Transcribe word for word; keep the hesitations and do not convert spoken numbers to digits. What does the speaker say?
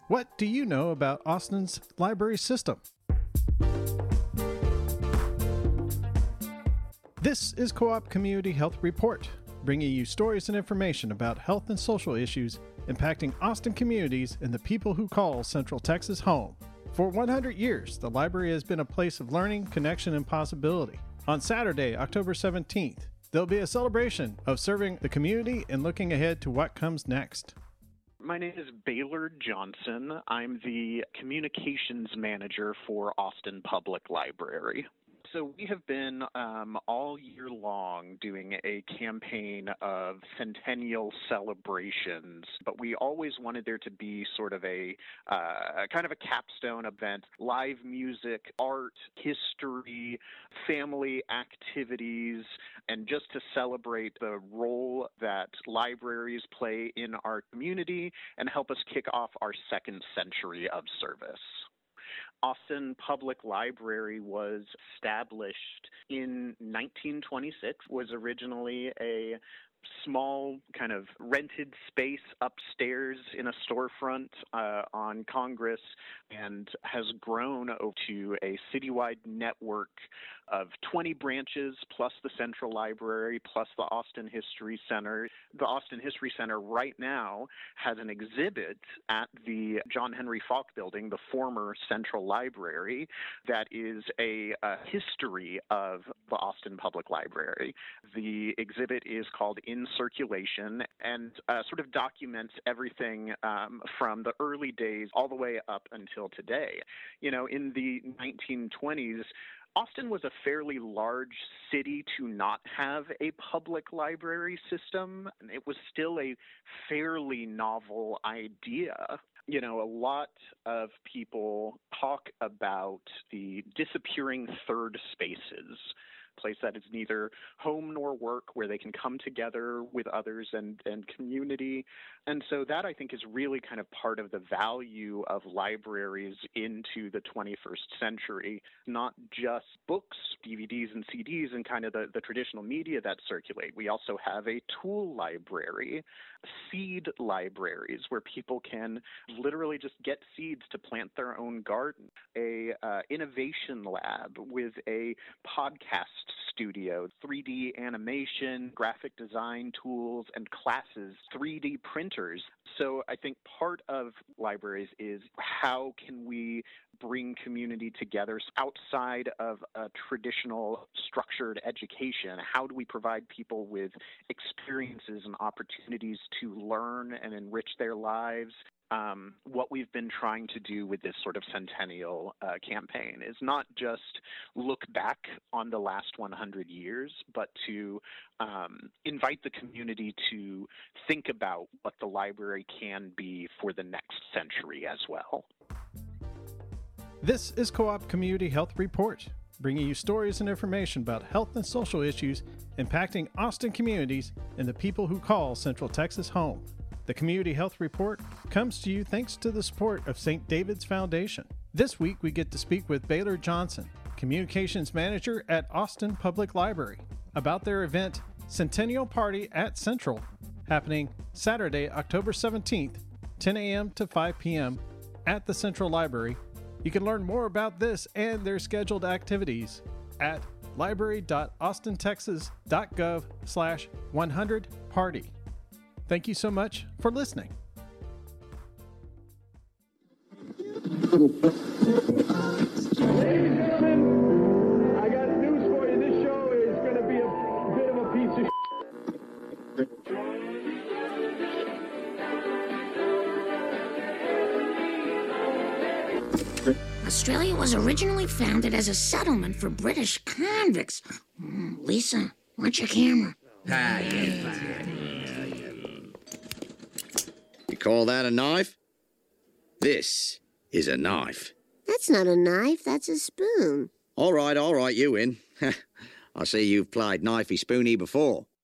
What do you know about Austin's library system? This is Co-op Community Health Report, bringing you stories and information about health and social issues impacting Austin communities and the people who call Central Texas home. For one hundred years, the library has been a place of learning, connection, and possibility. On Saturday, October seventeenth, there'll be a celebration of serving the community and looking ahead to what comes next. My name is Baylor Johnson. I'm the communications manager for Austin Public Library. So we have been um, all year long doing a campaign of centennial celebrations, but we always wanted there to be sort of a uh, kind of a capstone event, live music, art, history, family activities, and just to celebrate the role that libraries play in our community and help us kick off our second century of service. Austin Public Library was established in nineteen twenty-six, was originally a small kind of rented space upstairs in a storefront uh, on Congress, and has grown to a citywide network of twenty branches plus the Central Library plus the Austin History Center. The Austin History Center right now has an exhibit at the John Henry Falk Building, the former Central Library, that is a, a history of the Austin Public Library. The exhibit is called In Circulation and uh, sort of documents everything um, from the early days all the way up until today. You know, in the nineteen twenties, Austin was a fairly large city to not have a public library system. It was still a fairly novel idea. You know, a lot of people talk about the disappearing third spaces, place that is neither home nor work, where they can come together with others and, and community. And so that, I think, is really kind of part of the value of libraries into the twenty-first century, not just books, D V Ds and C Ds and kind of the, the traditional media that circulate. We also have a tool library, seed libraries, where people can literally just get seeds to plant their own garden, a uh, innovation lab with a podcast studio, three D animation, graphic design tools, and classes, three D printers. So I think part of libraries is how can we bring community together outside of a traditional structured education? How do we provide people with experiences and opportunities to learn and enrich their lives? Um, what we've been trying to do with this sort of centennial uh, campaign is not just look back on the last one hundred years, but to um, invite the community to think about what the library can be for the next century as well. This is Co-op Community Health Report, bringing you stories and information about health and social issues impacting Austin communities and the people who call Central Texas home. The Community Health Report comes to you thanks to the support of Saint David's Foundation. This week, we get to speak with Baylor Johnson, Communications Manager at Austin Public Library, about their event, Centennial Party at Central, happening Saturday, October seventeenth, ten a.m. to five p.m. at the Central Library. You can learn more about this and their scheduled activities at library.austintexas.gov slash 100 party. Thank you so much for listening. Ladies and gentlemen, I got news for you. This show is going to be a bit of a piece of Australia was originally founded as a settlement for British convicts. Mm, Lisa, watch your camera. Ah, yeah, You call that a knife? This is a knife. That's not a knife, that's a spoon. All right, all right, you win. I see you've played knifey spoony before.